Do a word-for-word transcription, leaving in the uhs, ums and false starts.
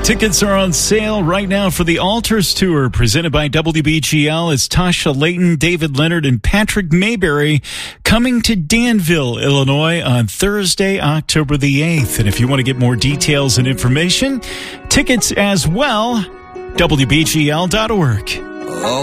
Tickets are on sale right now for the Altars Tour presented by W B G L. It's Tasha Layton, David Leonard, and Patrick Mayberry coming to Danville, Illinois on Thursday, October the eighth. And if you want to get more details and information, tickets as well, W B G L dot org.